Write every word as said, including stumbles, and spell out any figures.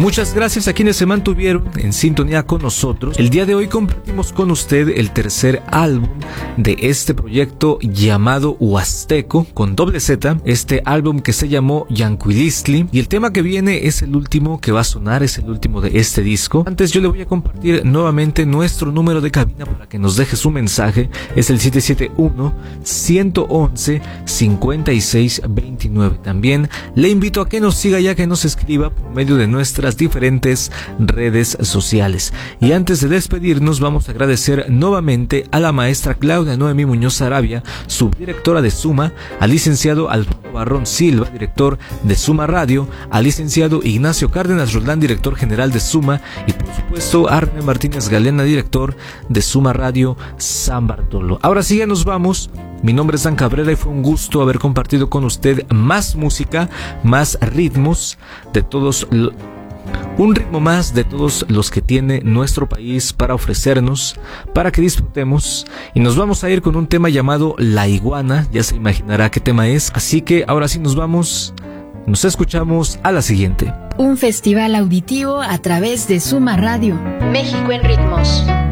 Muchas gracias a quienes se mantuvieron en sintonía con nosotros. El día de hoy compartimos con usted el tercer álbum de este proyecto llamado Huasteco con doble Z, este álbum que se llamó Yancuilistli, y el tema que viene es el último que va a sonar, es el último de este disco. Antes yo le voy a compartir nuevamente nuestro número de cabina para que nos deje su mensaje, es el siete siete uno, uno uno uno, cinco seis dos nueve. También le invito a que nos siga y a que nos escriba por medio de nuestras diferentes redes sociales. Y antes de despedirnos, vamos a agradecer nuevamente a la maestra Claudia Noemí Muñoz Arabia, subdirectora de Suma, al licenciado Alfredo Barrón Silva, director de Suma Radio, al licenciado Ignacio Cárdenas Roldán, director general de Suma, y por supuesto a René Martínez Galena, director de Suma Radio San Bartolo. Ahora sí, ya nos vamos. Mi nombre es Dan Cabrera y fue un gusto haber compartido con usted más música, más ritmos de todos los... Un ritmo más de todos los que tiene nuestro país para ofrecernos, para que disfrutemos. Y nos vamos a ir con un tema llamado La Iguana, ya se imaginará qué tema es. Así que ahora sí nos vamos, nos escuchamos a la siguiente. Un festival auditivo a través de Suma Radio. México en ritmos.